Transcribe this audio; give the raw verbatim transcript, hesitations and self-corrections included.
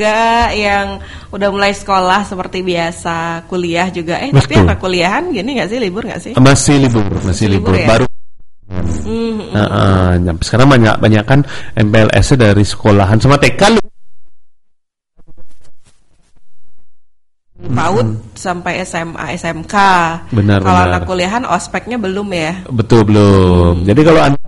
juga yang udah mulai sekolah seperti biasa, kuliah juga. Eh, Betul. tapi anak kuliahan gini nggak sih, libur nggak sih? Masih libur, masih, masih libur. libur. Ya? Baru. Mm-hmm. Nah, uh, sekarang banyak banyak kan M P L S-nya dari sekolahan sama T K. PAUD hmm. sampai S M A, S M K. Benar. Kalau benar. anak kuliahan ospeknya belum ya? Betul belum. Hmm. Jadi kalau anak